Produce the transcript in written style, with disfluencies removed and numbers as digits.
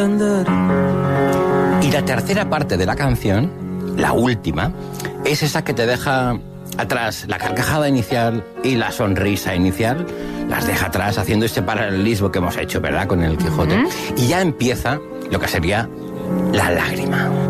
Y la tercera parte de la canción, la última, es esa que te deja atrás la carcajada inicial y la sonrisa inicial, las deja atrás haciendo este paralelismo que hemos hecho, ¿verdad?, con el Quijote. Y ya empieza lo que sería la lágrima.